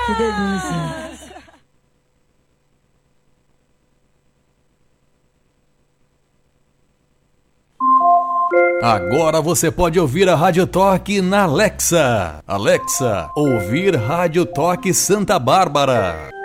Que delícia. Agora você pode ouvir a Rádio Toque na Alexa. Alexa, ouvir Rádio Toque Santa Bárbara.